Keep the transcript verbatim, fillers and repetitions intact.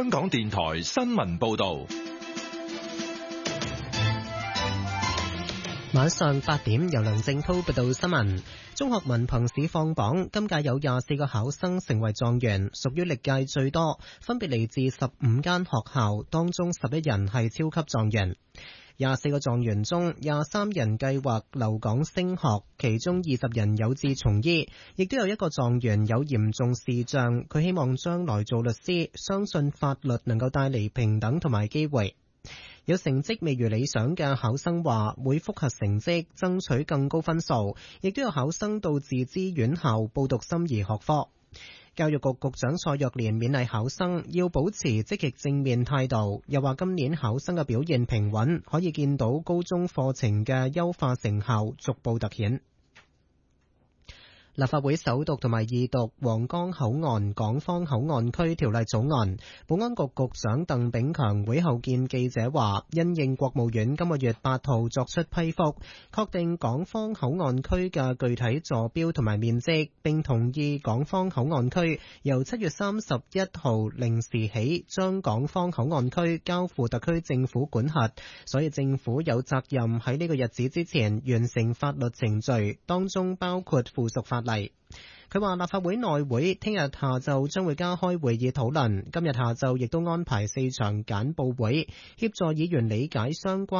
香港電台新聞報道。 晚上八點，由梁正濤報道新聞。中學文憑試放榜，今屆有廿四個考生成為狀元，屬於歷屆最多，分別嚟自十五間學校，當中十一人係超級狀元。廿四個狀元中，廿三人計劃留港升學，其中二十人有志從醫，亦都有一個狀元有嚴重視障，佢希望將來做律師，相信法律能夠帶嚟平等同埋機會。有成績未如理想嘅考生話會複核成績，爭取更高分數，亦都有考生到自資院校報讀心儀學科。教育局局長蔡若蓮勉勵考生要保持積極正面態度，又話今年考生嘅表現平穩，可以見到高中課程嘅優化成效逐步凸顯。立法會首讀同埋二讀皇崗口岸港方口岸區條例草案，保安局局長鄧炳強會後見記者話，因應國務院今個月八號作出批覆，確定港方口岸區嘅具體坐標同埋面積，並同意港方口岸區由七月三十一號零時起將港方口岸區交付特區政府管轄，所以政府有責任喺呢個日子之前完成法律程序，當中包括附屬法例。佢話立法會內會聽日下晝將會加開會議討論，今日下晝亦都安排四場簡報會，協助議員理解相關